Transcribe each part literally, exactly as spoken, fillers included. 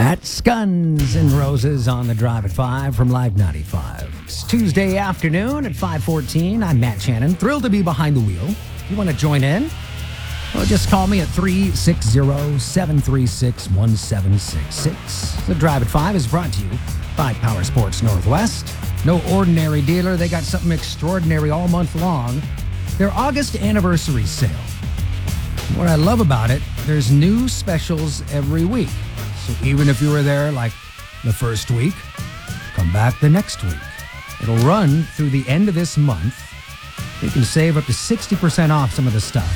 That's Guns N' Roses on the Drive at five from Live ninety-five. It's Tuesday afternoon at five fourteen. I'm Matt Shannon, thrilled to be behind the wheel. If you want to join in, well, just call me at three six zero, seven three six, one seven six six. The Drive at five is brought to you by Power Sports Northwest. No ordinary dealer. They got something extraordinary all month long. Their August anniversary sale. What I love about it, there's new specials every week. So even if you were there like the first week, come back the next week. It'll run through the end of this month. You can save up to sixty percent off some of the stuff.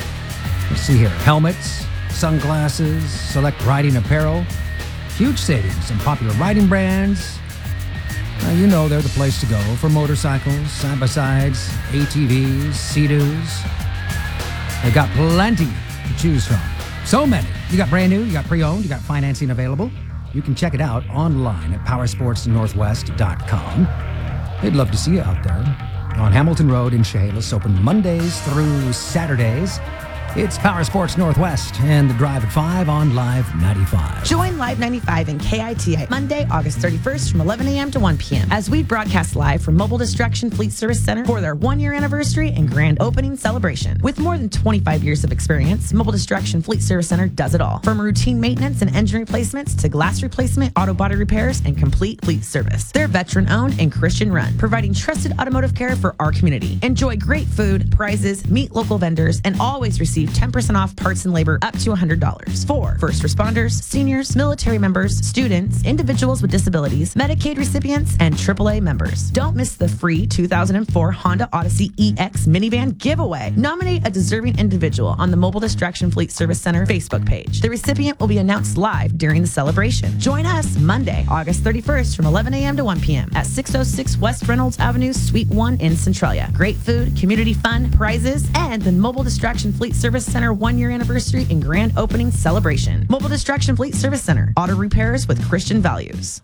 Let's see here. Helmets, sunglasses, select riding apparel. Huge savings on popular riding brands. Now, you know they're the place to go for motorcycles, side-by-sides, A T Vs, Sea-Doos. They've got plenty to choose from. So many. You got brand new, you got pre-owned, you got financing available. You can check it out online at powersports northwest dot com. They'd love to see you out there on Hamilton Road in Chehalis, open Mondays through Saturdays. It's Power Sports Northwest and the Drive at five on Live ninety-five. Join Live ninety-five and K I T I Monday, August thirty-first from eleven a.m. to one p.m. as we broadcast live from Mobile Distraction Fleet Service Center for their one-year anniversary and grand opening celebration. With more than twenty-five years of experience, Mobile Distraction Fleet Service Center does it all. From routine maintenance and engine replacements to glass replacement, auto body repairs, and complete fleet service. They're veteran-owned and Christian-run, providing trusted automotive care for our community. Enjoy great food, prizes, meet local vendors, and always receive ten percent off parts and labor up to one hundred dollars for first responders, seniors, military members, students, individuals with disabilities, Medicaid recipients, and triple A members. Don't miss the free two thousand four Honda Odyssey E X minivan giveaway. Nominate a deserving individual on the Mobile Distraction Fleet Service Center Facebook page. The recipient will be announced live during the celebration. Join us Monday, August thirty-first from eleven a.m. to one p.m. at six oh six West Reynolds Avenue, Suite one in Centralia. Great food, community fun, prizes, and the Mobile Distraction Fleet Service Center one-year anniversary and grand opening celebration. Mobile Distraction Fleet Service Center. Auto repairs with Christian values.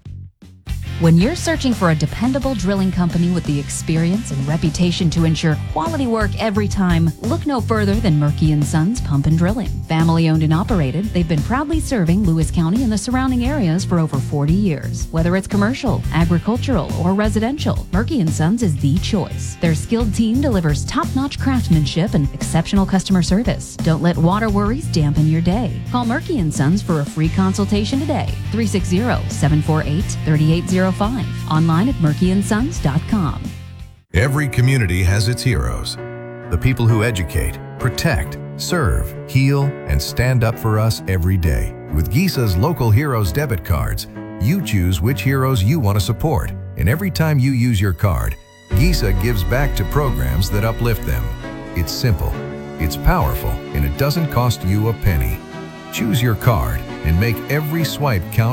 When you're searching for a dependable drilling company with the experience and reputation to ensure quality work every time, look no further than Murky and Sons Pump and Drilling. Family owned and operated, they've been proudly serving Lewis County and the surrounding areas for over forty years. Whether it's commercial, agricultural, or residential, Murky and Sons is the choice. Their skilled team delivers top-notch craftsmanship and exceptional customer service. Don't let water worries dampen your day. Call Murky and Sons for a free consultation today. three six zero, seven four eight, three eight zero five. Online at murky and sons dot com. Every community has its heroes. The people who educate, protect, serve, heal, and stand up for us every day. With Gisa's Local Heroes debit cards, you choose which heroes you want to support. And every time you use your card, Gisa gives back to programs that uplift them. It's simple, it's powerful, and it doesn't cost you a penny. Choose your card and make every swipe count